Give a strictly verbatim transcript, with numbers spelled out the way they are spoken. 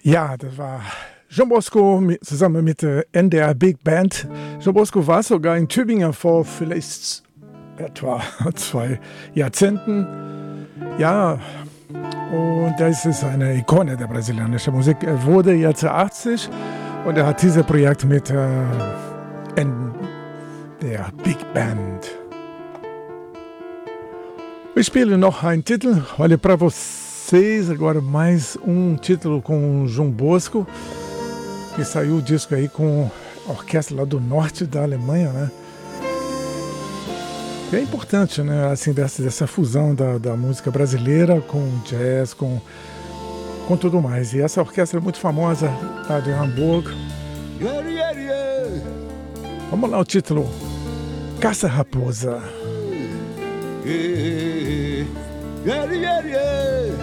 Ja, das war John Bosco mit, zusammen mit der N D R Big Band. John Bosco war sogar in Tübingen vor vielleicht etwa zwei Jahrzehnten. Ja, und das ist eine Ikone der brasilianischen Musik. Er wurde jetzt achtzig und er hat dieses Projekt mit äh, N D R Big Band. Eu spiele noch einen Titel, olha para vocês agora mais um título com o João Bosco, que saiu o disco aí com a orquestra lá do norte da Alemanha, né? E é importante, né, assim, dessa, dessa fusão da, da música brasileira com jazz, com, com tudo mais. E essa orquestra é muito famosa, lá de Hamburgo. Vamos lá, o título, Caça Raposa. Yeah, yeah, yeah.